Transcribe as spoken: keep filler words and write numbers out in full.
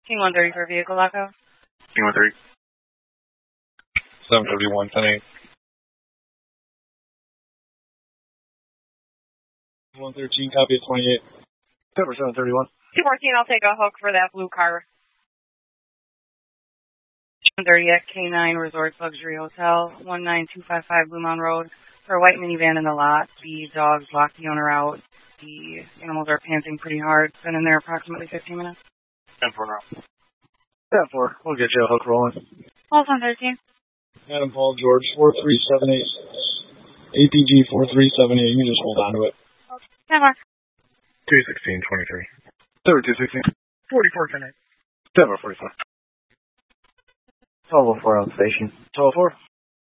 Team one thirty for vehicle lockout. Team one thirty. seven thirty-one, ten eight. one thirteen, copy at twenty-eight. Cover seven thirty-one. two fourteen, I'll take a hook for that blue car. one thirty at K nine Resorts Luxury Hotel, one nine two five five Blue Mountain Road. For a white minivan in the lot, the dogs locked the owner out. The animals are panting pretty hard. Been in there approximately fifteen minutes. ten four now. ten four. We'll get you a hook rolling. Pulse one thirteen. Adam Paul George, four three seven eight. A P G four three seven eight. You can just hold on to it. ten four. two sixteen twenty-three. Cover two sixteen. forty-four ten eight. ten four forty-four. twelve oh four on station. twelve oh four.